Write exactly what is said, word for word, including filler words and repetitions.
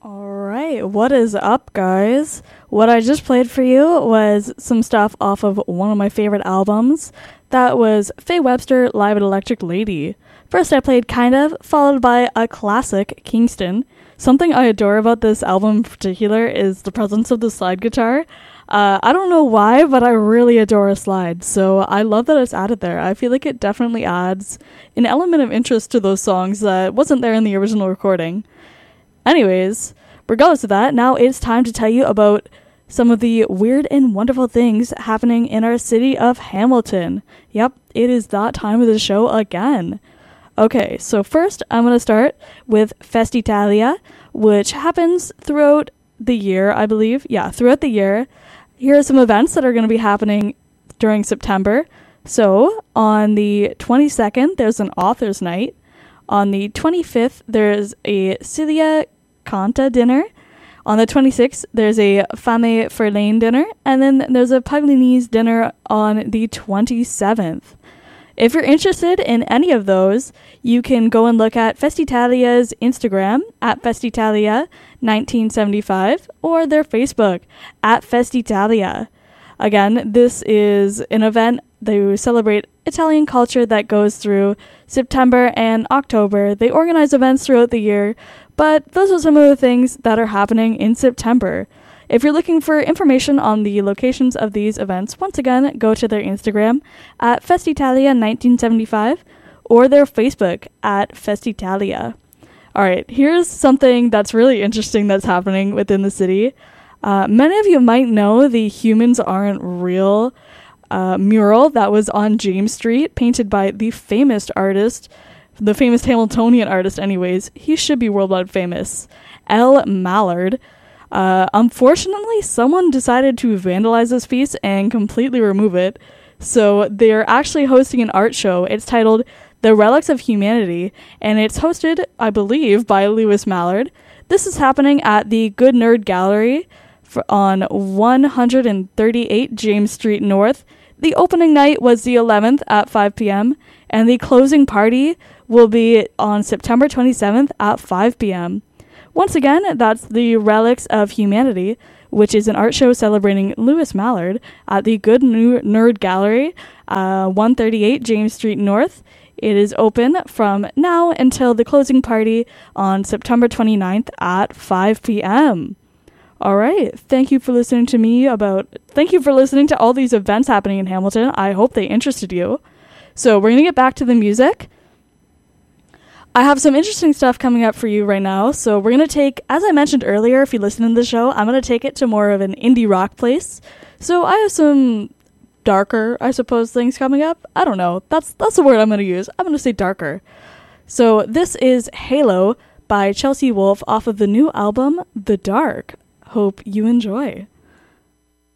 Alright, what is up, guys? What I just played for you was some stuff off of one of my favorite albums. That was Faye Webster live at Electric Lady. First I played Kind Of, followed by a classic, Kingston. Something I adore about this album in particular is the presence of the slide guitar. Uh, I don't know why, but I really adore a slide, so I love that it's added there. I feel like it definitely adds an element of interest to those songs that wasn't there in the original recording. Anyways, regardless of that, now it's time to tell you about some of the weird and wonderful things happening in our city of Hamilton. Yep, it is that time of the show again. Okay, so first I'm going to start with Festitalia, which happens throughout the year, I believe. Yeah, throughout the year. Here are some events that are going to be happening during September. So, on the twenty-second, there's an author's night. On the twenty-fifth, there's a Cilia Canta dinner. On the twenty-sixth, there's a Fame Ferlane dinner. And then there's a Pugliese dinner on the twenty-seventh. If you're interested in any of those, you can go and look at Festitalia's Instagram at Festitalia nineteen seventy-five or their Facebook at Festitalia. Again, this is an event to celebrate Italian culture that goes through September and October. They organize events throughout the year, but those are some of the things that are happening in September. If you're looking for information on the locations of these events, once again, go to their Instagram at Festitalia nineteen seventy-five or their Facebook at Festitalia. All right, here's something that's really interesting that's happening within the city. Uh, many of you might know the Humans Aren't Real uh, mural that was on James Street, painted by the famous artist, the famous Hamiltonian artist anyways. He should be worldwide famous, L. Mallard. Uh, unfortunately, someone decided to vandalize this piece and completely remove it. So they're actually hosting an art show. It's titled The Relics of Humanity, and it's hosted, I believe, by Lewis Mallard. This is happening at the Good Nerd Gallery for, on one thirty-eight James Street North. The opening night was the eleventh at five p.m., and the closing party will be on September twenty-seventh at five p.m. Once again, that's The Relics of Humanity, which is an art show celebrating Lewis Mallard at the Good Nerd Gallery, uh, one thirty-eight James Street North. It is open from now until the closing party on September twenty-ninth at five p.m. All right, thank you for listening to me about, thank you for listening to all these events happening in Hamilton. I hope they interested you. So we're going to get back to the music. I have some interesting stuff coming up for you right now. So we're going to take, as I mentioned earlier, if you listen to the show, I'm going to take it to more of an indie rock place. So I have some darker, I suppose, things coming up. I don't know. That's that's the word I'm going to use. I'm going to say darker. So this is Halo by Chelsea Wolfe off of the new album, The Dark. Hope you enjoy.